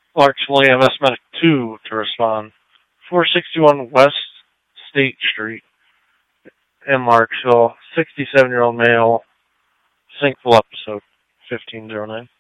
Clarksville EMS Medic 2 to respond. 461 West State Street in Marksville. 67-year-old male. Sinkville episode 1509.